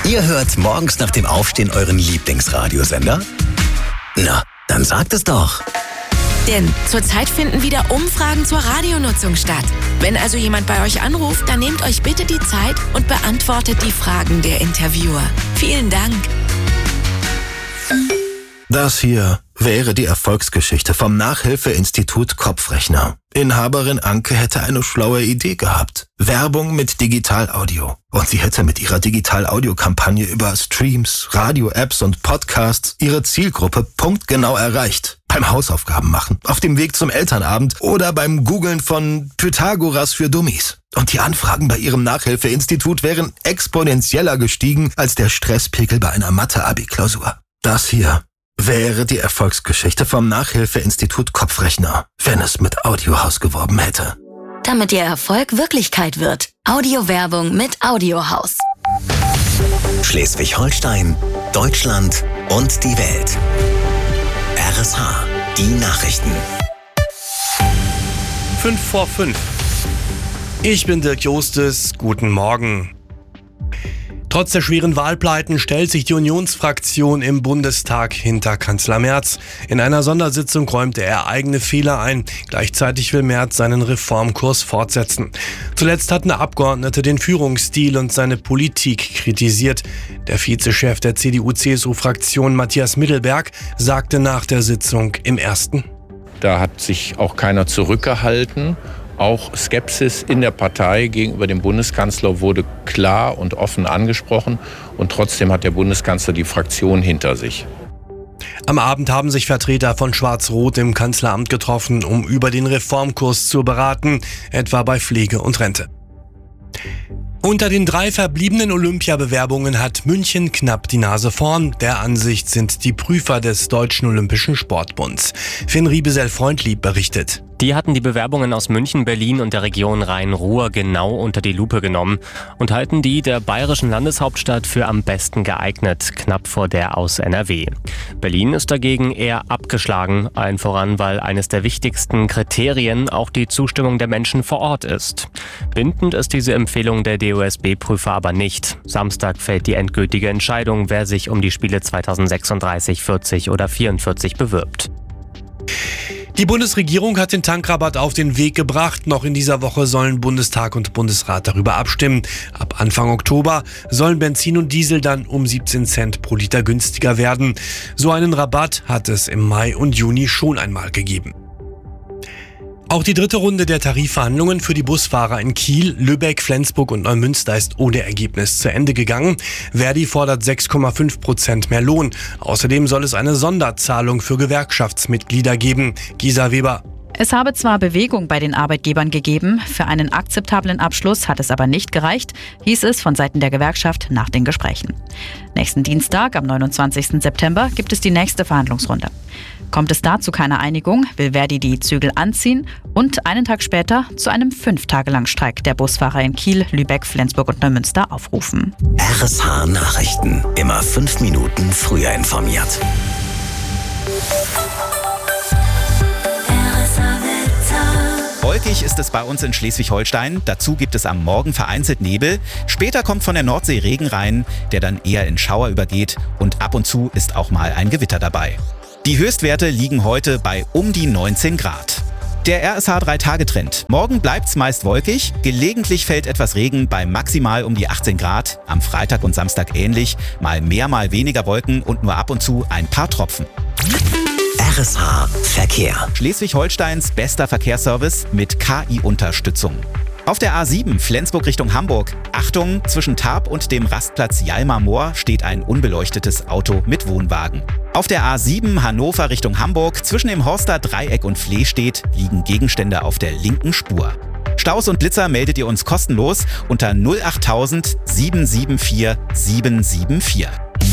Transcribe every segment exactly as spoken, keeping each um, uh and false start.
Ihr hört morgens nach dem Aufstehen euren Lieblingsradiosender? Na, dann sagt es doch. Denn zurzeit finden wieder Umfragen zur Radionutzung statt. Wenn also jemand bei euch anruft, dann nehmt euch bitte die Zeit und beantwortet die Fragen der Interviewer. Vielen Dank. Das hier wäre die Erfolgsgeschichte vom Nachhilfeinstitut Kopfrechner. Inhaberin Anke hätte eine schlaue Idee gehabt. Werbung mit Digital-Audio. Und sie hätte mit ihrer Digital-Audio-Kampagne über Streams, Radio-Apps und Podcasts ihre Zielgruppe punktgenau erreicht. Beim Hausaufgaben machen, auf dem Weg zum Elternabend oder beim Googlen von Pythagoras für Dummies. Und die Anfragen bei ihrem Nachhilfeinstitut wären exponentieller gestiegen als der Stresspegel bei einer Mathe-Abi-Klausur. Das hier wäre die Erfolgsgeschichte vom Nachhilfeinstitut Kopfrechner, wenn es mit Audiohaus geworben hätte. Damit Ihr Erfolg Wirklichkeit wird. Audiowerbung mit Audiohaus. Schleswig-Holstein, Deutschland und die Welt. R S H, die Nachrichten. Fünf vor fünf. Ich bin Dirk Jostes. Guten Morgen. Trotz der schweren Wahlpleiten stellt sich die Unionsfraktion im Bundestag hinter Kanzler Merz. In einer Sondersitzung räumte er eigene Fehler ein. Gleichzeitig will Merz seinen Reformkurs fortsetzen. Zuletzt hatten Abgeordnete den Führungsstil und seine Politik kritisiert. Der Vizechef der C D U-C S U-Fraktion Matthias Mittelberg sagte nach der Sitzung im Ersten: Da hat sich auch keiner zurückgehalten. Auch Skepsis in der Partei gegenüber dem Bundeskanzler wurde klar und offen angesprochen. Und trotzdem hat der Bundeskanzler die Fraktion hinter sich. Am Abend haben sich Vertreter von Schwarz-Rot im Kanzleramt getroffen, um über den Reformkurs zu beraten, etwa bei Pflege und Rente. Unter den drei verbliebenen Olympiabewerbungen hat München knapp die Nase vorn. Der Ansicht sind die Prüfer des Deutschen Olympischen Sportbunds. Finn Riebesell-Freundlieb berichtet. Die hatten die Bewerbungen aus München, Berlin und der Region Rhein-Ruhr genau unter die Lupe genommen und halten die der bayerischen Landeshauptstadt für am besten geeignet, knapp vor der aus N R W. Berlin ist dagegen eher abgeschlagen, allen voran, weil eines der wichtigsten Kriterien auch die Zustimmung der Menschen vor Ort ist. Bindend ist diese Empfehlung der D O S B-Prüfer aber nicht. Samstag fällt die endgültige Entscheidung, wer sich um die Spiele zweitausendsechsunddreißig, vierzig oder vierundvierzig bewirbt. Die Bundesregierung hat den Tankrabatt auf den Weg gebracht. Noch in dieser Woche sollen Bundestag und Bundesrat darüber abstimmen. Ab Anfang Oktober sollen Benzin und Diesel dann um siebzehn Cent pro Liter günstiger werden. So einen Rabatt hat es im Mai und Juni schon einmal gegeben. Auch die dritte Runde der Tarifverhandlungen für die Busfahrer in Kiel, Lübeck, Flensburg und Neumünster ist ohne Ergebnis zu Ende gegangen. Verdi fordert sechs Komma fünf Prozent mehr Lohn. Außerdem soll es eine Sonderzahlung für Gewerkschaftsmitglieder geben. Gisa Weber. Es habe zwar Bewegung bei den Arbeitgebern gegeben, für einen akzeptablen Abschluss hat es aber nicht gereicht, hieß es von Seiten der Gewerkschaft nach den Gesprächen. Nächsten Dienstag, am neunundzwanzigsten September, gibt es die nächste Verhandlungsrunde. Kommt es da zu keiner Einigung, will Verdi die Zügel anziehen und einen Tag später zu einem fünf Tage lang Streik der Busfahrer in Kiel, Lübeck, Flensburg und Neumünster aufrufen. R S H Nachrichten. Immer fünf Minuten früher informiert. Wolkig ist es bei uns in Schleswig-Holstein. Dazu gibt es am Morgen vereinzelt Nebel. Später kommt von der Nordsee Regen rein, der dann eher in Schauer übergeht. Und ab und zu ist auch mal ein Gewitter dabei. Die Höchstwerte liegen heute bei um die neunzehn Grad. Der R S H drei Tage Trend. Morgen bleibt's meist wolkig. Gelegentlich fällt etwas Regen bei maximal um die achtzehn Grad. Am Freitag und Samstag ähnlich. Mal mehr, mal weniger Wolken und nur ab und zu ein paar Tropfen. R S H Verkehr. Schleswig-Holsteins bester Verkehrsservice mit K I-Unterstützung. Auf der A sieben Flensburg Richtung Hamburg. Achtung, zwischen Tarp und dem Rastplatz Jalmar Moor steht ein unbeleuchtetes Auto mit Wohnwagen. Auf der A sieben Hannover Richtung Hamburg, zwischen dem Horster Dreieck und Flehstedt, liegen Gegenstände auf der linken Spur. Staus und Blitzer meldet ihr uns kostenlos unter null acht tausend sieben sieben vier sieben sieben vier.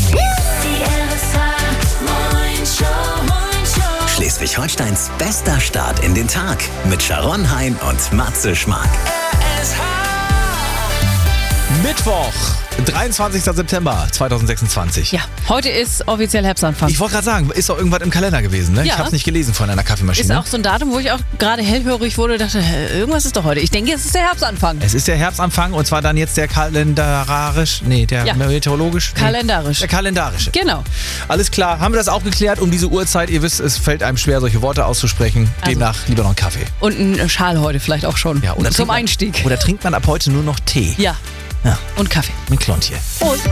Schleswig-Holsteins bester Start in den Tag mit Sharon Hein und Matze Schmark. Mittwoch, dreiundzwanzigster September zweitausendsechsundzwanzig. Ja, heute ist offiziell Herbstanfang. Ich wollte gerade sagen, ist doch irgendwas im Kalender gewesen, ne? Ja. Ich habe es nicht gelesen von einer Kaffeemaschine. Ist auch so ein Datum, wo ich auch gerade hellhörig wurde und dachte, hä, irgendwas ist doch heute. Ich denke, es ist der Herbstanfang. Es ist der Herbstanfang und zwar dann jetzt der kalendarisch, nee, der Ja. meteorologisch. Nee, Kalendarisch. der kalendarische. Genau. Alles klar, haben wir das auch geklärt um diese Uhrzeit? Ihr wisst, es fällt einem schwer, solche Worte auszusprechen. Also- Demnach lieber noch einen Kaffee. Und ein Schal heute vielleicht auch schon. Ja, oder Zum trinkt man- Einstieg. Oder trinkt man ab heute nur noch Tee? Ja. Ja. Und Kaffee. Mit Klontje. Und